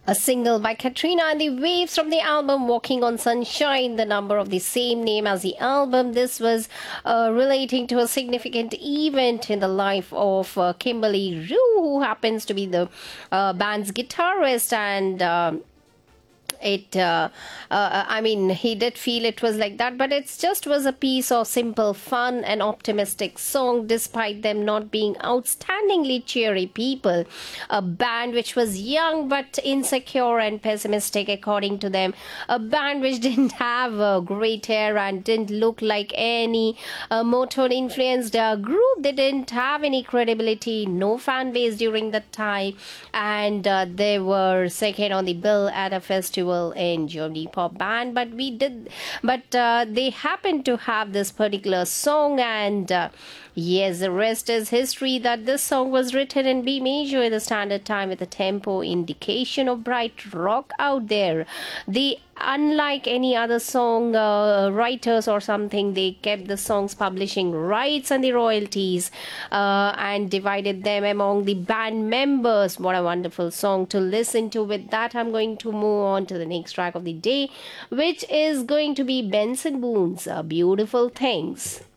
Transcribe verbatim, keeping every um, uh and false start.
A single by Katrina and the Waves from the album Walking on Sunshine, the number of the same name as the album. This was uh, relating to a significant event in the life of uh, Kimberly Rue, who happens to be the uh, band's guitarist, and um it uh, uh, I mean, he did feel it was like that, but it just was a piece of simple fun and optimistic song, despite them not being outstandingly cheery people. A band which was young but insecure and pessimistic, according to them. A band which didn't have a great hair and didn't look like any uh, Motown influenced uh, group. They didn't have any credibility, no fan base during that time, and uh, they were second on the bill at a festival in Germany, pop band. But we did, but uh, they happened to have this particular song, and uh, yes, the rest is history. That this song was written in B major in the standard time with a tempo indication of bright rock out there. The unlike any other song uh, writers or something, they kept the songs publishing rights and the royalties uh, and divided them among the band members. What a wonderful song to listen to. With that, I'm going to move on to the next track of the day, which is going to be Benson Boone's uh, Beautiful Things.